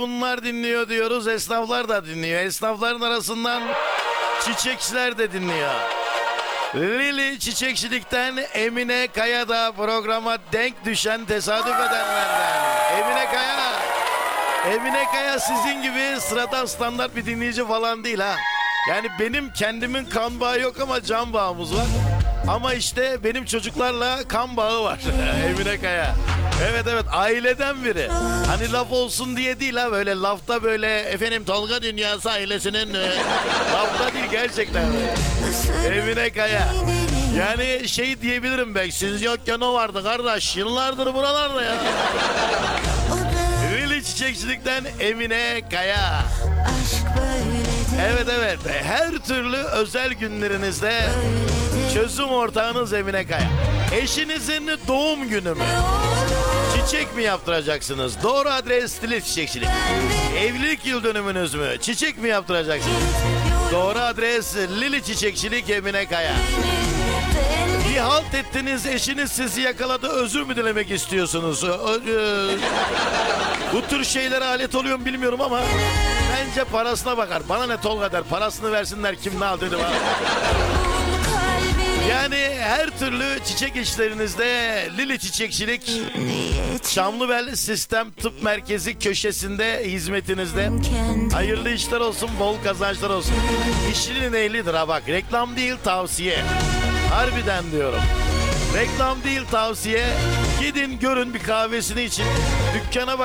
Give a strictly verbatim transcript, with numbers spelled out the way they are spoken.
Bunlar dinliyor diyoruz, esnaflar da dinliyor. Esnafların arasından çiçekçiler de dinliyor. Lili Çiçekçilik'ten Emine Kaya da programa denk düşen tesadüf edenlerden. Emine Kaya. Emine Kaya sizin gibi sıradan standart bir dinleyici falan değil ha. Yani benim kendimin kan bağı yok ama can bağımız var. Ama işte benim çocuklarla kan bağı var. Emine Kaya. Evet evet, aileden biri. Hani laf olsun diye değil ha, böyle lafta böyle efendim Tolga Dünyası ailesinin e, lafta değil, gerçekten. Emine Kaya. Yani şey diyebilirim belki, siz yokken o vardı kardeş, yıllardır buralarda ya. Lili Çiçekçilik'ten Emine Kaya. Evet evet, her türlü özel günlerinizde çözüm ortağınız Emine Kaya. Eşinizin doğum günü mü? Çiçek mi yaptıracaksınız? Doğru adres Lili Çiçekçilik. Evlilik yıl dönümünüz mü? Çiçek mi yaptıracaksınız? Doğru adres Lili Çiçekçilik Emine Kaya. Bir halt ettiniz, eşiniz sizi yakaladı, özür mü dilemek istiyorsunuz? Bu tür şeylere alet oluyor mu bilmiyorum ama bence parasına bakar. Bana ne Tolga der, parasını versinler, kim ne al dedi bana. Yani her türlü çiçek işlerinizde Lili Çiçekçilik Çamlıbel Sistem Tıp Merkezi köşesinde hizmetinizde. Hayırlı işler olsun, bol kazançlar olsun. İşinin ehlidir ha bak, reklam değil tavsiye. Harbiden diyorum. Reklam değil tavsiye. Gidin görün, bir kahvesini için. Dükkana bak.